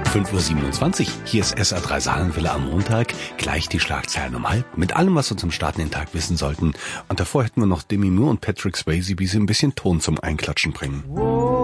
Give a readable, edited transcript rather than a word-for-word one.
5:27 Uhr, hier ist SA3 Saarlandwelle am Montag, gleich die Schlagzeilen um 12:30, mit allem, was wir zum Start in den Tag wissen sollten. Und davor hätten wir noch Demi Moore und Patrick Swayze, wie sie ein bisschen Ton zum Einklatschen bringen.